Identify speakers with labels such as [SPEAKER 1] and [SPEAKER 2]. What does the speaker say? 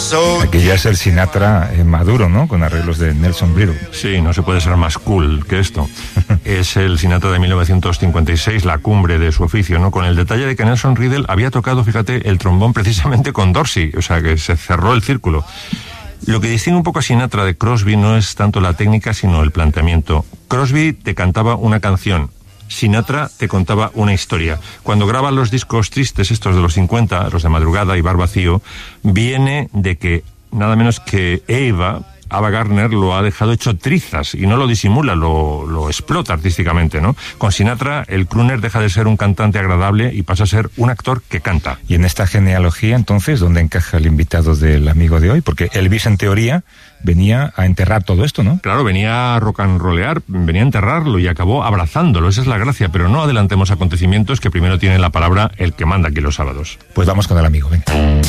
[SPEAKER 1] Aquí ya es el Sinatra maduro, ¿no? Con arreglos de Nelson Brittle.
[SPEAKER 2] Sí, no se puede ser más cool que esto. Es el Sinatra de 1956, la cumbre de su oficio, ¿no? Con el detalle de que Nelson Riddle había tocado, fíjate, el trombón precisamente con Dorsey, o sea que se cerró el círculo. Lo que distingue un poco a Sinatra de Crosby no es tanto la técnica, sino el planteamiento. Crosby te cantaba una canción, Sinatra te contaba una historia. Cuando graba los discos tristes, estos de los 50, los de Madrugada y Bar Vacío, viene de que nada menos que Ava Gardner lo ha dejado hecho trizas y no lo disimula, lo explota artísticamente, ¿no? Con Sinatra, el crooner deja de ser un cantante agradable y pasa a ser un actor que canta.
[SPEAKER 1] Y en esta genealogía, entonces, ¿dónde encaja el invitado del amigo de hoy? Porque Elvis, en teoría, venía a enterrar todo esto, ¿no?
[SPEAKER 2] Claro, venía a rock and rollear, venía a enterrarlo y acabó abrazándolo, esa es la gracia, pero no adelantemos acontecimientos, que primero tiene la palabra el que manda aquí los sábados.
[SPEAKER 1] Pues vamos con el amigo, venga.